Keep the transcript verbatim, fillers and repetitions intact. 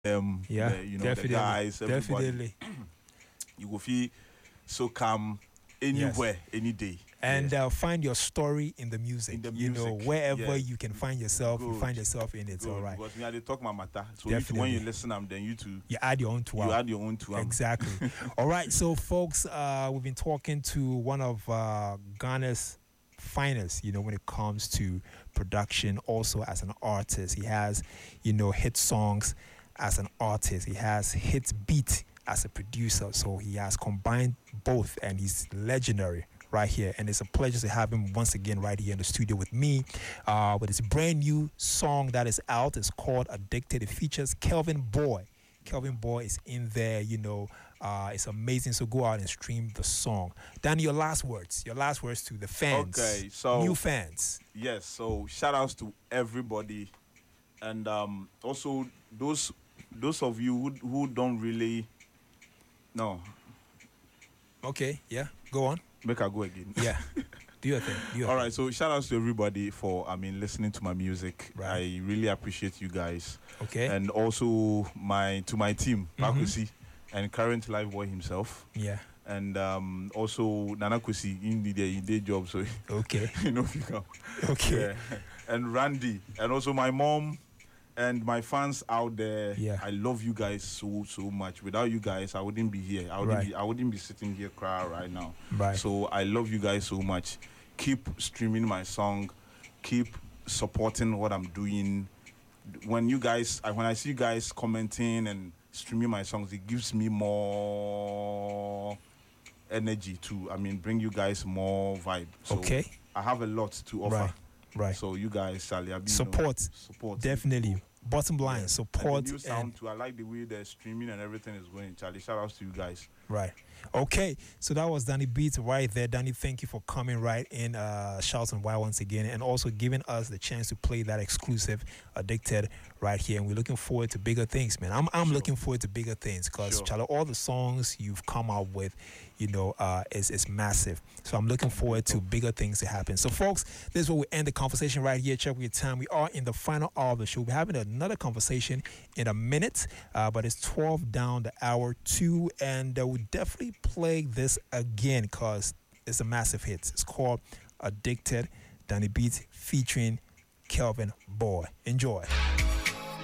them, Yeah, the, you know, definitely, the guys, everybody. definitely. You will feel so calm anywhere, Yes. any day. And Yeah. uh, find your story in the music. In the You know, music, wherever yeah. you can find yourself, you Good. find yourself in it. Good, All right. because me, I dey talk my matter. So you too, when Definitely. you listen, um, then you too, You add your own to you add your own to 'em. Exactly. All right. So, folks, uh, we've been talking to one of uh, Ghana's finest, you know, when it comes to production, also as an artist. He has, you know, hit songs as an artist. He has hit beat as a producer. So he has combined both, and he's legendary right here. And it's a pleasure to have him once again right here in the studio with me uh, with his brand new song that is out. It's called Addicted. It features Kelvin Boy. Kelvin Boy is in there, you know. Uh, it's amazing. So go out and stream the song. Danny, your last words. Your last words to the fans. Okay, so new fans. Yes, so shout outs to everybody, and um, also those those of you who, who don't really no. Okay, yeah, go on. Make I go again. Yeah, do your thing. Do your All thing. right, so shout outs to everybody for I mean listening to my music. Right. I really appreciate you guys. Okay. And also my to my team, Mhm. Pakusi, and current live boy himself. Yeah. And um, also Nana Kusi in the in day job, so Okay. you know if you come. Okay. Yeah. And Randy, and also my mom, and my fans out there. Yeah. I love you guys so so much. Without you guys, I wouldn't be here. I wouldn't Right. be I wouldn't be sitting here crying right now. Right. So I love you guys so much. Keep streaming my song. Keep supporting what I'm doing. When you guys, I- when I see you guys commenting and streaming my songs, it gives me more energy to, I mean, bring you guys more vibe. So Okay. I have a lot to offer. Right. Right. So you guys, Charlie, Abi, Support. you know, support. Definitely. Bottom line, Yeah. support. And the new sound and- too. I like the way the streaming and everything is going. Charlie, shout outs to you guys. Right. Okay. So that was Danny Beats right there. Danny, thank you for coming right in. Uh, shouts and why once again, and also giving us the chance to play that exclusive Addicted right here. And we're looking forward to bigger things, man. I'm I'm Sure. looking forward to bigger things because Sure. Charlie, all the songs you've come out with, you know, uh, is is massive. So I'm looking forward to bigger things to happen. So, folks, this is where we end the conversation right here. Check your time. We are in the final hour of the show. We're having another conversation in a minute, uh, but it's twelve down the hour two, and uh, we definitely play this again because it's a massive hit. It's called Addicted. Danny Beats featuring Kelvin Boy. Enjoy.